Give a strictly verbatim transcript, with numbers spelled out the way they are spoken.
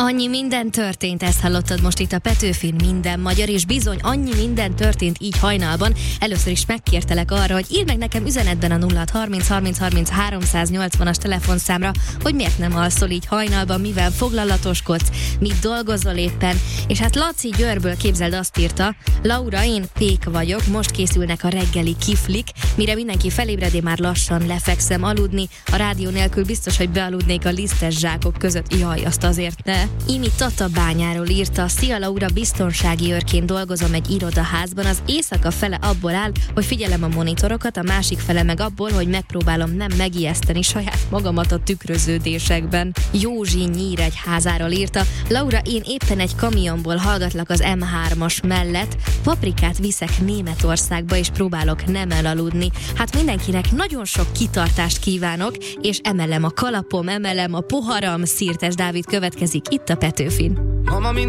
Annyi minden történt, ezt hallottad most itt a Petőfin Minden Magyar, és bizony annyi minden történt így hajnalban. Először is megkértelek arra, hogy írd meg nekem üzenetben a nulla harminc harminc harminc háromszáznyolcvanas telefonszámra, hogy miért nem alszol így hajnalban, mivel foglalatoskodsz, mit dolgozol éppen. És hát Laci Győrből, képzeld, azt írta: Laura, én pék vagyok, most készülnek a reggeli kiflik, mire mindenki felébred, én már lassan lefekszem aludni, a rádió nélkül biztos, hogy bealudnék a lisztes zsákok között. Jaj, azt azért ne. Imi Tatabányáról írta: Szia Laura, biztonsági őrként dolgozom egy irodaházban, az éjszaka fele abból áll, hogy figyelem a monitorokat, a másik fele meg abból, hogy megpróbálom nem megijeszteni saját magamat a tükröződésekben. Józsi Nyíregyházáról írta: Laura, én éppen egy kamionból hallgatlak az em hármas mellett, paprikát viszek Németországba, és próbálok nem elaludni. Hát mindenkinek nagyon sok kitartást kívánok, és emelem a kalapom, emelem a poharam. Szirtes Dávid következik itt a Petőfin. Mama,